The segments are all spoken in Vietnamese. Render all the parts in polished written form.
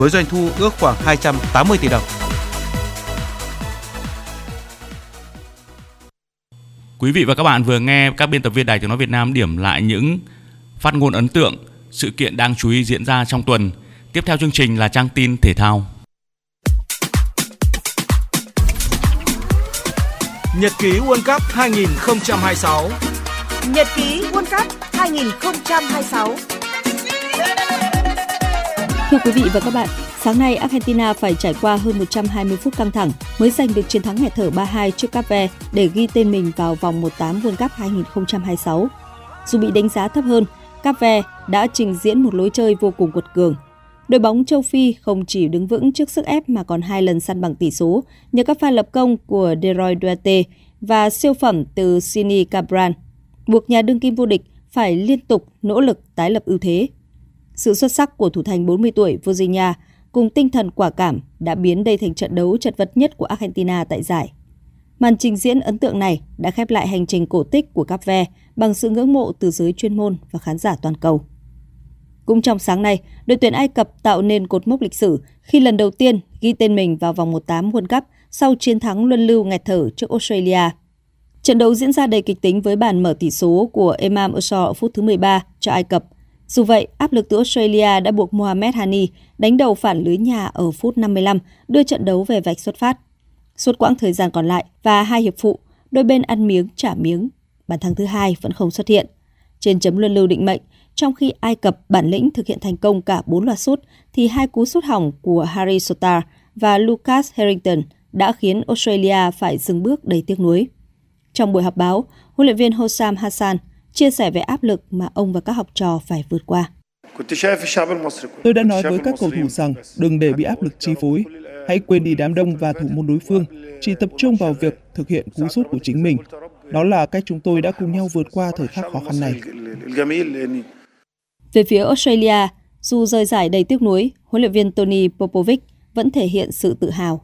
với doanh thu ước khoảng 280 tỷ đồng. Quý vị và các bạn vừa nghe các biên tập viên Đài Tiếng nói Việt Nam điểm lại những phát ngôn ấn tượng, sự kiện đáng chú ý diễn ra trong tuần. Tiếp theo chương trình là trang tin thể thao. Nhật ký World Cup 2026. Nhật ký World Cup 2026. Thưa quý vị và các bạn, sáng nay Argentina phải trải qua hơn 120 phút căng thẳng mới giành được chiến thắng nghẹt thở 3-2 trước Cape Verde để ghi tên mình vào vòng 1/8 World Cup 2026. Dù bị đánh giá thấp hơn, Cape Verde đã trình diễn một lối chơi vô cùng quật cường. Đội bóng châu Phi không chỉ đứng vững trước sức ép mà còn 2 lần săn bằng tỷ số nhờ các pha lập công của Deroy Duarte và siêu phẩm từ Sini Cabral, buộc nhà đương kim vô địch phải liên tục nỗ lực tái lập ưu thế. Sự xuất sắc của thủ thành 40 tuổi Virginia cùng tinh thần quả cảm đã biến đây thành trận đấu chật vật nhất của Argentina tại giải. Màn trình diễn ấn tượng này đã khép lại hành trình cổ tích của Cape Verde bằng sự ngưỡng mộ từ giới chuyên môn và khán giả toàn cầu. Cũng trong sáng nay, đội tuyển Ai Cập tạo nên cột mốc lịch sử khi lần đầu tiên ghi tên mình vào vòng 1/8 World Cup sau chiến thắng luân lưu nghẹt thở trước Australia. Trận đấu diễn ra đầy kịch tính với bàn mở tỷ số của Emam Usor ở phút thứ 13 cho Ai Cập. Dù vậy, áp lực từ Australia đã buộc Mohamed Hani đánh đầu phản lưới nhà ở phút 55, đưa trận đấu về vạch xuất phát. Suốt quãng thời gian còn lại và 2 hiệp phụ, đôi bên ăn miếng trả miếng. Bàn thắng thứ 2 vẫn không xuất hiện. Trên chấm luân lưu định mệnh, trong khi Ai Cập bản lĩnh thực hiện thành công cả 4 loạt sút, thì 2 cú sút hỏng của Harry Sotar và Lucas Harrington đã khiến Australia phải dừng bước đầy tiếc nuối. Trong buổi họp báo, huấn luyện viên Hossam Hassan chia sẻ về áp lực mà ông và các học trò phải vượt qua. Tôi đã nói với các cầu thủ rằng đừng để bị áp lực chi phối. Hãy quên đi đám đông và thủ môn đối phương, chỉ tập trung vào việc thực hiện cú sút của chính mình. Đó là cách chúng tôi đã cùng nhau vượt qua thời khắc khó khăn này. Về phía Australia, dù rời giải đầy tiếc nuối, huấn luyện viên Tony Popovic vẫn thể hiện sự tự hào.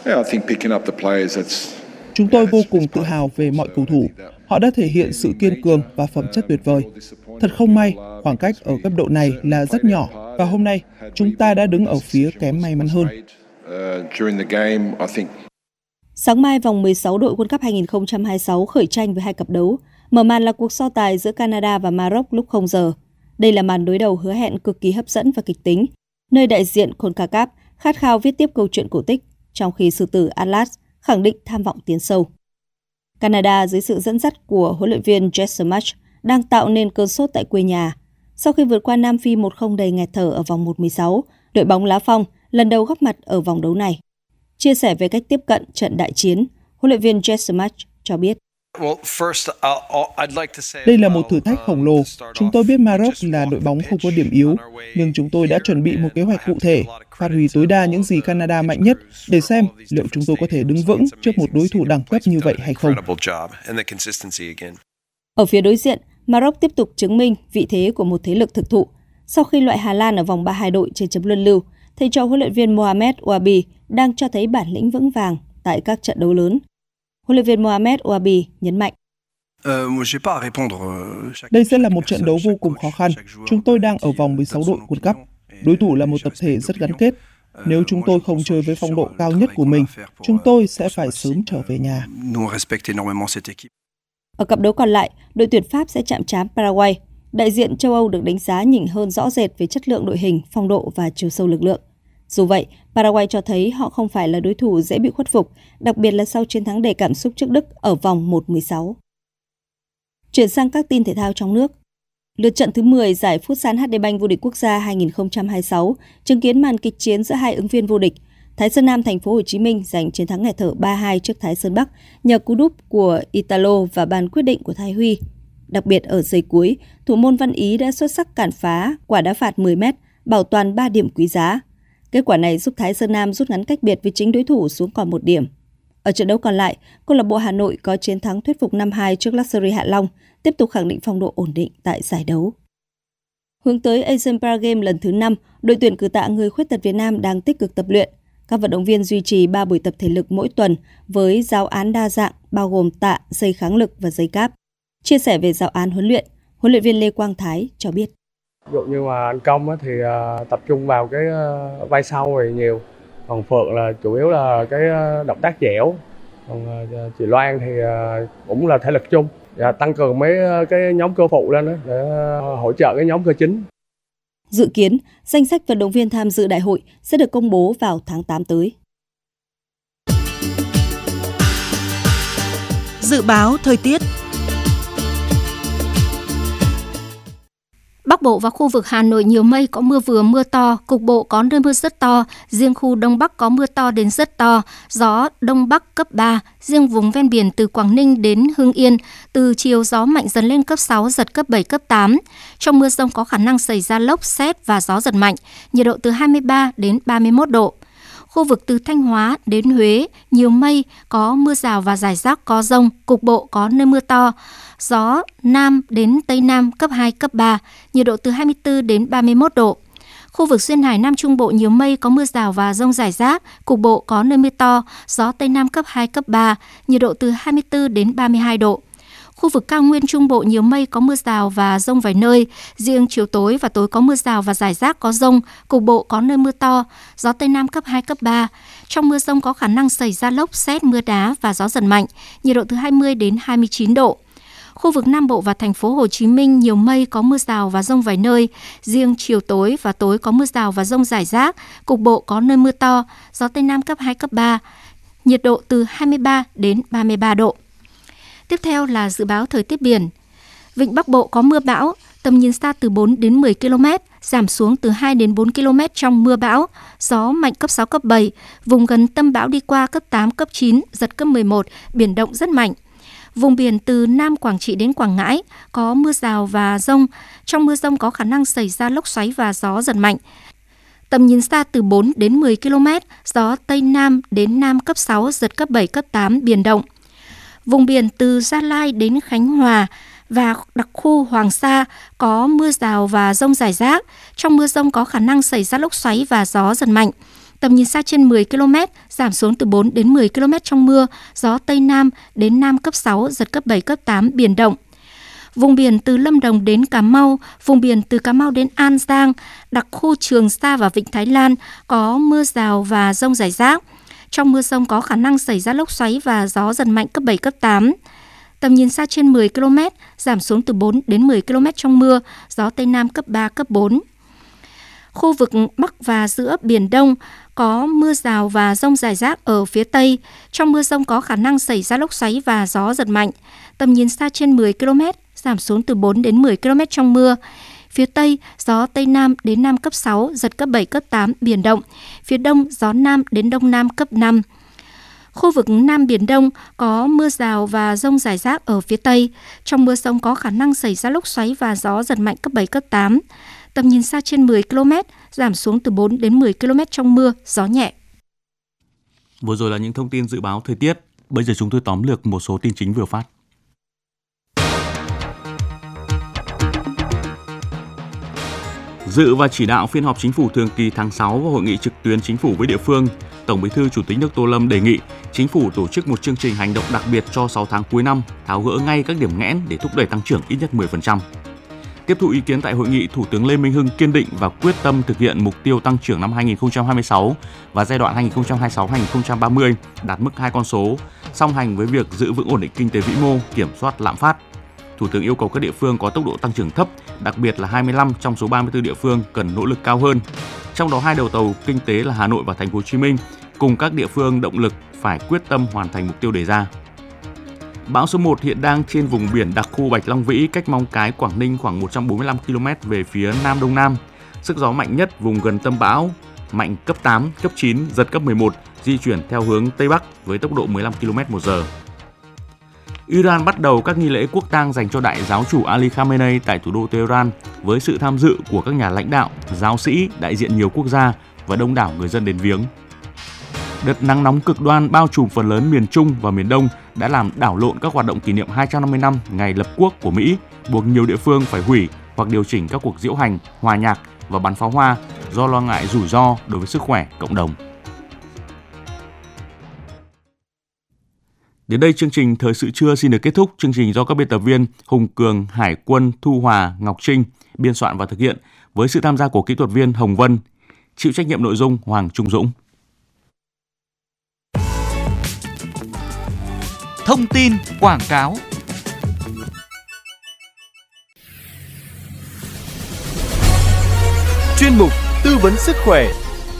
Chúng tôi vô cùng tự hào về mọi cầu thủ. Họ đã thể hiện sự kiên cường và phẩm chất tuyệt vời. Thật không may, khoảng cách ở cấp độ này là rất nhỏ và hôm nay chúng ta đã đứng ở phía kém may mắn hơn. Sáng mai, vòng 16 đội World Cup 2026 khởi tranh với 2 cặp đấu. Mở màn là cuộc so tài giữa Canada và Maroc lúc 0 giờ. Đây là màn đối đầu hứa hẹn cực kỳ hấp dẫn và kịch tính, nơi đại diện CONCACAF khát khao viết tiếp câu chuyện cổ tích, trong khi sư tử Atlas khẳng định tham vọng tiến sâu. Canada dưới sự dẫn dắt của huấn luyện viên Jesse Marsch đang tạo nên cơn sốt tại quê nhà. Sau khi vượt qua Nam Phi 1-0 đầy nghẹt thở ở vòng 1/16, đội bóng lá phong lần đầu góp mặt ở vòng đấu này. Chia sẻ về cách tiếp cận trận đại chiến, huấn luyện viên Jesse Marsch cho biết. Đây là một thử thách khổng lồ. Chúng tôi biết Maroc là đội bóng không có điểm yếu, nhưng chúng tôi đã chuẩn bị một kế hoạch cụ thể, phát huy tối đa những gì Canada mạnh nhất để xem liệu chúng tôi có thể đứng vững trước một đối thủ đẳng cấp như vậy hay không. Ở phía đối diện, Maroc tiếp tục chứng minh vị thế của một thế lực thực thụ. Sau khi loại Hà Lan ở vòng 32 đội trên chấm luân lưu, thầy trò huấn luyện viên Mohamed Ouabi đang cho thấy bản lĩnh vững vàng tại các trận đấu lớn. Huấn luyện viên Mohamed Ouabi nhấn mạnh. Đây sẽ là một trận đấu vô cùng khó khăn. Chúng tôi đang ở vòng 16 đội World Cup. Đối thủ là một tập thể rất gắn kết. Nếu chúng tôi không chơi với phong độ cao nhất của mình, chúng tôi sẽ phải sớm trở về nhà. Ở cặp đấu còn lại, đội tuyển Pháp sẽ chạm trán Paraguay. Đại diện châu Âu được đánh giá nhỉnh hơn rõ rệt về chất lượng đội hình, phong độ và chiều sâu lực lượng. Dù vậy, Paraguay cho thấy họ không phải là đối thủ dễ bị khuất phục, đặc biệt là sau chiến thắng đầy cảm xúc trước Đức ở vòng 1/16. Chuyển sang các tin thể thao trong nước. Lượt trận thứ 10 giải Futsal HD Bank vô địch quốc gia 2026 chứng kiến màn kịch chiến giữa hai ứng viên vô địch. Thái Sơn Nam Thành phố Hồ Chí Minh giành chiến thắng nghẹt thở 3-2 trước Thái Sơn Bắc nhờ cú đúp của Italo và bàn quyết định của Thái Huy. Đặc biệt ở giây cuối, thủ môn Văn Ý đã xuất sắc cản phá quả đá phạt 10m, bảo toàn 3 điểm quý giá. Kết quả này giúp Thái Sơn Nam rút ngắn cách biệt với chính đối thủ xuống còn 1 điểm. Ở trận đấu còn lại, câu lạc bộ Hà Nội có chiến thắng thuyết phục 5-2 trước Luxury Hạ Long, tiếp tục khẳng định phong độ ổn định tại giải đấu. Hướng tới Asian Paragame lần thứ 5, đội tuyển cử tạ người khuyết tật Việt Nam đang tích cực tập luyện. Các vận động viên duy trì 3 buổi tập thể lực mỗi tuần với giáo án đa dạng bao gồm tạ, dây kháng lực và dây cáp. Chia sẻ về giáo án huấn luyện viên Lê Quang Thái cho biết. Ví dụ như mà anh Công thì tập trung vào cái vai sau thì nhiều, còn Phượng là chủ yếu là cái động tác dẻo, còn chị Loan thì cũng là thể lực chung, tăng cường mấy cái nhóm cơ phụ lên đó để hỗ trợ cái nhóm cơ chính. Dự kiến, danh sách vận động viên tham dự đại hội sẽ được công bố vào tháng 8 tới. Dự báo thời tiết. Bắc Bộ và khu vực Hà Nội nhiều mây, có mưa vừa mưa to, cục bộ có nơi mưa rất to, riêng khu Đông Bắc có mưa to đến rất to, gió Đông Bắc cấp 3, riêng vùng ven biển từ Quảng Ninh đến Hưng Yên, từ chiều gió mạnh dần lên cấp 6, giật cấp 7, cấp 8. Trong mưa dông có khả năng xảy ra lốc, sét và gió giật mạnh, nhiệt độ từ 23 đến 31 độ. Khu vực từ Thanh Hóa đến Huế, nhiều mây, có mưa rào và rải rác có dông, cục bộ có nơi mưa to. Gió Nam đến Tây Nam cấp 2, cấp 3, nhiệt độ từ 24 đến 31 độ. Khu vực Duyên Hải Nam Trung Bộ nhiều mây, có mưa rào và dông rải rác, cục bộ có nơi mưa to, gió Tây Nam cấp 2, cấp 3, nhiệt độ từ 24 đến 32 độ. Khu vực Cao Nguyên Trung Bộ nhiều mây, có mưa rào và dông vài nơi, riêng chiều tối và tối có mưa rào và rải rác có dông, cục bộ có nơi mưa to, gió Tây Nam cấp 2, cấp 3. Trong mưa dông có khả năng xảy ra lốc, sét, mưa đá và gió giật mạnh, nhiệt độ từ 20 đến 29 độ. Khu vực Nam Bộ và thành phố Hồ Chí Minh nhiều mây, có mưa rào và dông vài nơi, riêng chiều tối và tối có mưa rào và dông rải rác, cục bộ có nơi mưa to, gió Tây Nam cấp 2, cấp 3, nhiệt độ từ 23 đến 33 độ. Tiếp theo là dự báo thời tiết biển. Vịnh Bắc Bộ có mưa bão, tầm nhìn xa từ 4 đến 10 km, giảm xuống từ 2 đến 4 km trong mưa bão, gió mạnh cấp 6, cấp 7, vùng gần tâm bão đi qua cấp 8, cấp 9, giật cấp 11, biển động rất mạnh. Vùng biển từ Nam Quảng Trị đến Quảng Ngãi có mưa rào và dông, trong mưa dông có khả năng xảy ra lốc xoáy và gió giật mạnh. Tầm nhìn xa từ 4 đến 10 km, gió Tây Nam đến Nam cấp 6, giật cấp 7, cấp 8, biển động. Vùng biển từ Gia Lai đến Khánh Hòa và đặc khu Hoàng Sa có mưa rào và dông rải rác. Trong mưa dông có khả năng xảy ra lốc xoáy và gió giật mạnh. Tầm nhìn xa trên 10 km, giảm xuống từ 4 đến 10 km trong mưa, gió Tây Nam đến Nam cấp 6, giật cấp 7, cấp 8, biển động. Vùng biển từ Lâm Đồng đến Cà Mau, vùng biển từ Cà Mau đến An Giang, đặc khu Trường Sa và Vịnh Thái Lan có mưa rào và dông rải rác. Trong mưa dông có khả năng xảy ra lốc xoáy và gió giật mạnh cấp 7, cấp 8. Tầm nhìn xa trên 10 km, giảm xuống từ 4 đến 10 km trong mưa, gió Tây Nam cấp 3, cấp 4. Khu vực Bắc và giữa Biển Đông có mưa rào và dông rải rác ở phía Tây. Trong mưa dông có khả năng xảy ra lốc xoáy và gió giật mạnh. Tầm nhìn xa trên 10 km, giảm xuống từ 4 đến 10 km trong mưa. Phía Tây, gió Tây Nam đến Nam cấp 6, giật cấp 7, cấp 8, biển động. Phía Đông, gió Nam đến Đông Nam cấp 5. Khu vực Nam Biển Đông có mưa rào và dông rải rác ở phía Tây. Trong mưa dông có khả năng xảy ra lốc xoáy và gió giật mạnh cấp 7, cấp 8. Tầm nhìn xa trên 10 km, giảm xuống từ 4 đến 10 km trong mưa, gió nhẹ. Vừa rồi là những thông tin dự báo thời tiết. Bây giờ chúng tôi tóm lược một số tin chính vừa phát. Dự và chỉ đạo phiên họp chính phủ thường kỳ tháng 6 và hội nghị trực tuyến chính phủ với địa phương, Tổng Bí thư Chủ tịch nước Tô Lâm đề nghị chính phủ tổ chức một chương trình hành động đặc biệt cho 6 tháng cuối năm, tháo gỡ ngay các điểm nghẽn để thúc đẩy tăng trưởng ít nhất 10%. Tiếp thụ ý kiến tại hội nghị, Thủ tướng Lê Minh Hưng kiên định và quyết tâm thực hiện mục tiêu tăng trưởng năm 2026 và giai đoạn 2026-2030 đạt mức 2 con số, song hành với việc giữ vững ổn định kinh tế vĩ mô, kiểm soát lạm phát. Thủ tướng yêu cầu các địa phương có tốc độ tăng trưởng thấp, đặc biệt là 25 trong số 34 địa phương cần nỗ lực cao hơn. Trong đó hai đầu tàu kinh tế là Hà Nội và Thành phố Hồ Chí Minh cùng các địa phương động lực phải quyết tâm hoàn thành mục tiêu đề ra. Bão số 1 hiện đang trên vùng biển đặc khu Bạch Long Vĩ, cách Mong Cái, Quảng Ninh khoảng 145 km về phía Nam Đông Nam. Sức gió mạnh nhất vùng gần tâm bão, mạnh cấp 8, cấp 9, giật cấp 11, di chuyển theo hướng Tây Bắc với tốc độ 15 km/h. Iran bắt đầu các nghi lễ quốc tang dành cho đại giáo chủ Ali Khamenei tại thủ đô Tehran với sự tham dự của các nhà lãnh đạo, giáo sĩ, đại diện nhiều quốc gia và đông đảo người dân đến viếng. Đợt nắng nóng cực đoan bao trùm phần lớn miền Trung và miền Đông đã làm đảo lộn các hoạt động kỷ niệm 250 năm ngày lập quốc của Mỹ, buộc nhiều địa phương phải hủy hoặc điều chỉnh các cuộc diễu hành, hòa nhạc và bắn pháo hoa do lo ngại rủi ro đối với sức khỏe cộng đồng. Đến đây chương trình Thời sự trưa xin được kết thúc. Chương trình do các biên tập viên Hùng Cường, Hải Quân, Thu Hòa, Ngọc Trinh biên soạn và thực hiện với sự tham gia của kỹ thuật viên Hồng Vân, chịu trách nhiệm nội dung Hoàng Trung Dũng. Thông tin quảng cáo. Chuyên mục tư vấn sức khỏe.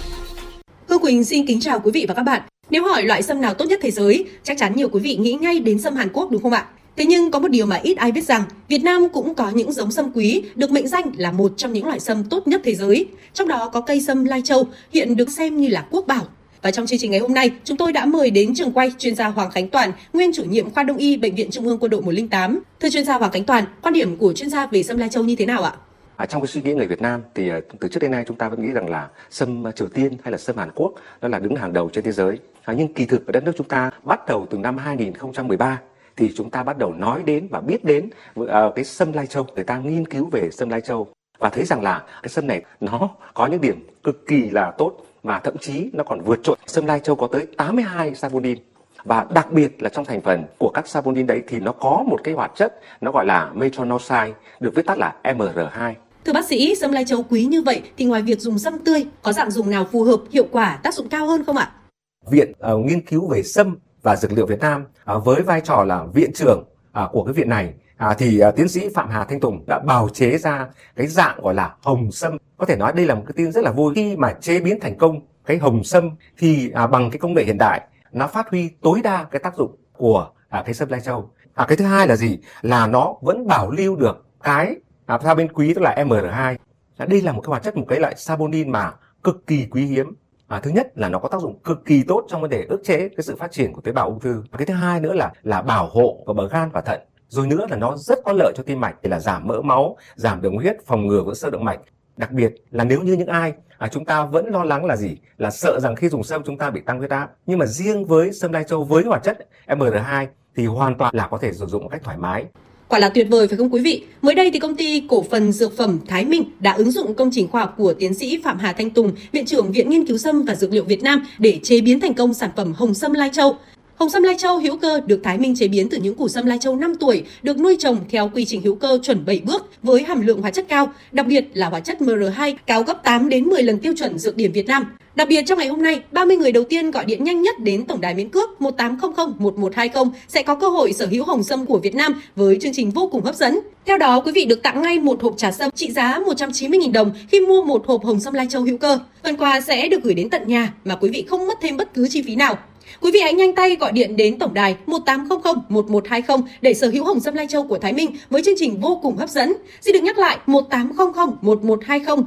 Hương Quỳnh xin kính chào quý vị và các bạn. Nếu hỏi loại sâm nào tốt nhất thế giới, chắc chắn nhiều quý vị nghĩ ngay đến sâm Hàn Quốc đúng không ạ? Thế nhưng có một điều mà ít ai biết rằng, Việt Nam cũng có những giống sâm quý được mệnh danh là một trong những loại sâm tốt nhất thế giới. Trong đó có cây sâm Lai Châu, hiện được xem như là quốc bảo. Và trong chương trình ngày hôm nay, chúng tôi đã mời đến trường quay chuyên gia Hoàng Khánh Toàn, nguyên chủ nhiệm khoa Đông y Bệnh viện Trung ương Quân đội 108. Thưa chuyên gia Hoàng Khánh Toàn, quan điểm của chuyên gia về sâm Lai Châu như thế nào ạ? Trong cái suy nghĩ người Việt Nam thì từ trước đến nay chúng ta vẫn nghĩ rằng là sâm Triều Tiên hay là sâm Hàn Quốc đó là đứng hàng đầu trên thế giới. Nhưng kỳ thực ở đất nước chúng ta bắt đầu từ năm 2013 thì chúng ta bắt đầu nói đến và biết đến cái sâm Lai Châu. Người ta nghiên cứu về sâm Lai Châu và thấy rằng là cái sâm này nó có những điểm cực kỳ là tốt và thậm chí nó còn vượt trội. Sâm Lai Châu có tới 82 saponin. Và đặc biệt là trong thành phần của các saponin đấy thì nó có một cái hoạt chất nó gọi là metronidazole, được viết tắt là MR2. Thưa bác sĩ, sâm Lai Châu quý như vậy thì ngoài việc dùng sâm tươi, có dạng dùng nào phù hợp, hiệu quả, tác dụng cao hơn không ạ? Viện nghiên cứu về sâm và dược liệu Việt Nam với vai trò là viện trưởng của cái viện này thì tiến sĩ Phạm Hà Thanh Tùng đã bào chế ra cái dạng gọi là hồng sâm. Có thể nói đây là một cái tin rất là vui khi mà chế biến thành công cái hồng sâm thì bằng cái công nghệ hiện đại nó phát huy tối đa cái tác dụng của cái sâm Lai Châu. Cái thứ hai là gì? Là nó vẫn bảo lưu được cái saponin quý, tức là MR2. Đây là một cái hoạt chất, một cái loại saponin mà cực kỳ quý hiếm. Thứ nhất là nó có tác dụng cực kỳ tốt trong vấn đề ức chế cái sự phát triển của tế bào ung thư. Cái thứ hai nữa là bảo hộ của bờ gan và thận. Rồi nữa là nó rất có lợi cho tim mạch, thì là giảm mỡ máu, giảm đường huyết, phòng ngừa vỡ xơ động mạch. Đặc biệt là nếu như những ai chúng ta vẫn lo lắng là gì? Là sợ rằng khi dùng sâm chúng ta bị tăng huyết áp. Nhưng mà riêng với sâm Lai Châu với hoạt chất MR2 thì hoàn toàn là có thể sử dụng một cách thoải mái. Quả là tuyệt vời phải không quý vị? Mới đây thì công ty cổ phần dược phẩm Thái Minh đã ứng dụng công trình khoa học của tiến sĩ Phạm Hà Thanh Tùng, Viện trưởng Viện Nghiên cứu Sâm và Dược liệu Việt Nam để chế biến thành công sản phẩm hồng sâm Lai Châu. Hồng sâm Lai Châu hữu cơ được Thái Minh chế biến từ những củ sâm Lai Châu 5 tuổi, được nuôi trồng theo quy trình hữu cơ chuẩn 7 bước với hàm lượng hóa chất cao, đặc biệt là hóa chất MR2 cao gấp 8 đến 10 lần tiêu chuẩn dược điển Việt Nam. Đặc biệt trong ngày hôm nay, 30 người đầu tiên gọi điện nhanh nhất đến tổng đài miễn cước 1800 1120 sẽ có cơ hội sở hữu hồng sâm của Việt Nam với chương trình vô cùng hấp dẫn. Theo đó, quý vị được tặng ngay một hộp trà sâm trị giá 190.000 đồng khi mua một hộp hồng sâm Lai Châu hữu cơ. Phần quà sẽ được gửi đến tận nhà mà quý vị không mất thêm bất cứ chi phí nào. Quý vị hãy nhanh tay gọi điện đến tổng đài 1800 1120 để sở hữu hồng sâm Lai Châu của Thái Minh với chương trình vô cùng hấp dẫn. Xin được nhắc lại 1800 1120.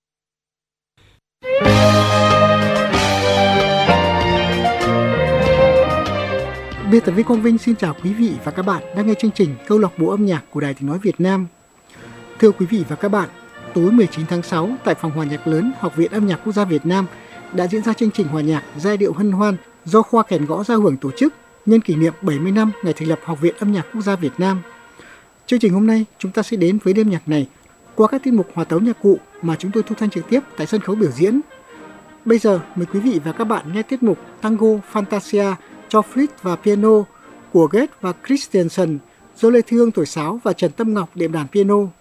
Biên tập viên Quang Vinh xin chào quý vị và các bạn đang nghe chương trình Câu lạc bộ âm nhạc của Đài Tiếng nói Việt Nam. Thưa quý vị và các bạn, tối 19 tháng 6 tại phòng hòa nhạc lớn Học viện Âm nhạc Quốc gia Việt Nam đã diễn ra chương trình hòa nhạc giai điệu hân hoan do khoa kèn gõ Giao hưởng tổ chức nhân kỷ niệm 70 năm ngày thành lập Học viện Âm nhạc Quốc gia Việt Nam. Chương trình hôm nay chúng ta sẽ đến với đêm nhạc này qua các tiết mục hòa tấu nhạc cụ mà chúng tôi thu thanh trực tiếp tại sân khấu biểu diễn. Bây giờ mời quý vị và các bạn nghe tiết mục Tango Fantasia cho flute và piano của Goethe và Christiansen, do Lê Thư Hương thổi sáo và Trần Tâm Ngọc đệm đàn piano.